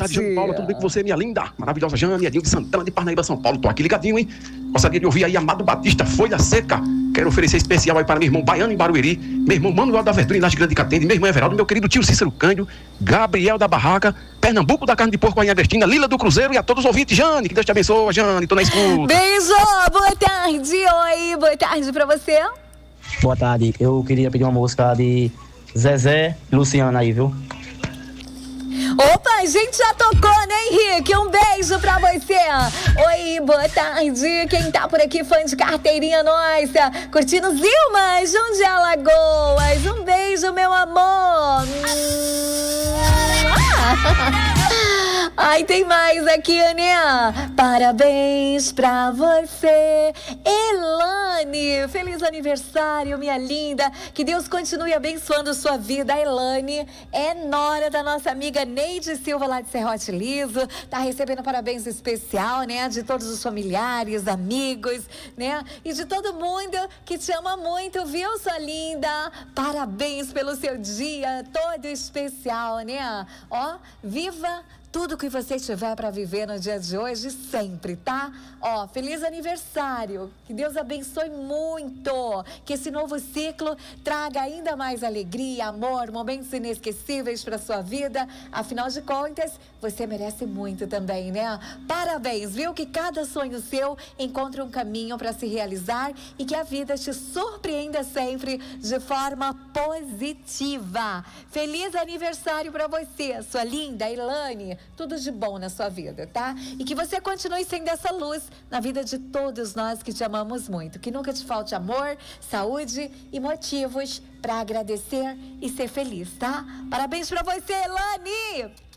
tarde, Jane Paula, tudo bem com você, minha linda? Maravilhosa Jane, Edinho de Santana, de Parnaíba, São Paulo. Tô aqui ligadinho, hein? Gostaria de ouvir aí Amado Batista, Folha Seca. Quero oferecer especial aí para meu irmão Baiano em Barueri, meu irmão Manuel da Verdura em Laje Grande Catende, meu irmão Everaldo, meu querido tio Cícero Cândido, Gabriel da Barraca, Pernambuco da Carne de Porco, Rainha Vestina, Lila do Cruzeiro e a todos os ouvintes. Jane, que Deus te abençoe, Jane, tô na escuta. Beijo, boa tarde, oi, boa tarde pra você. Boa tarde, eu queria pedir uma música de Zezé e Luciana aí, viu? Opa, a gente já tocou, né, Henrique? Um beijo pra você. Oi, boa tarde. Quem tá por aqui, fã de carteirinha nossa, curtindo Zilma, Jundiaí, Alagoas. Um beijo, meu amor. Ai, tem mais aqui, né? Parabéns pra você, Elane. Feliz aniversário, minha linda. Que Deus continue abençoando sua vida. A Elane é nora da nossa amiga Neide Silva, lá de Serrote Liso. Tá recebendo parabéns especial, né? De todos os familiares, amigos, né? E de todo mundo que te ama muito, viu, sua linda? Parabéns pelo seu dia todo especial, né? Ó, viva tudo que você tiver para viver no dia de hoje, sempre, tá? Ó, feliz aniversário. Que Deus abençoe muito. Que esse novo ciclo traga ainda mais alegria, amor, momentos inesquecíveis para sua vida. Afinal de contas, você merece muito também, né? Parabéns, viu? Que cada sonho seu encontre um caminho para se realizar e que a vida te surpreenda sempre de forma positiva. Feliz aniversário para você, sua linda Elane. Tudo de bom na sua vida, tá? E que você continue sendo essa luz na vida de todos nós que te amamos muito. Que nunca te falte amor, saúde e motivos para agradecer e ser feliz, tá? Parabéns para você, Elane!